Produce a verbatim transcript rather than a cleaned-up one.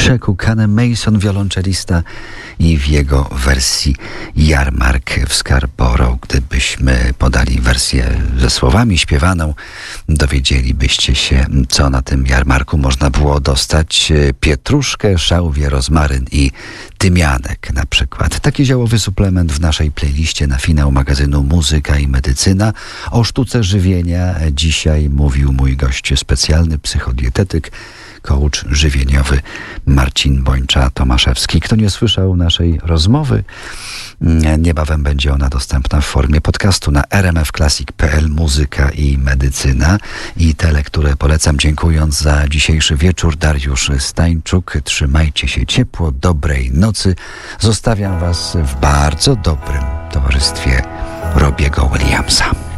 Czeku Kane Mason, wiolonczelista, i w jego wersji Jarmark w Scarborough. Gdybyśmy podali wersję ze słowami śpiewaną, dowiedzielibyście się, co na tym jarmarku można było dostać. Pietruszkę, szałwię, rozmaryn i tymianek na przykład. Taki ziołowy suplement w naszej playliście na finał magazynu Muzyka i Medycyna. O sztuce żywienia dzisiaj mówił mój gość specjalny, psychodietetyk, coach żywieniowy Marcin Bończa-Tomaszewski. Kto nie słyszał naszej rozmowy, niebawem będzie ona dostępna w formie podcastu na r m f classic kropka p l. Muzyka i Medycyna. I tele, które polecam, dziękując za dzisiejszy wieczór, Dariusz Stańczuk. Trzymajcie się ciepło, dobrej nocy. Zostawiam was w bardzo dobrym towarzystwie Robiego Williamsa.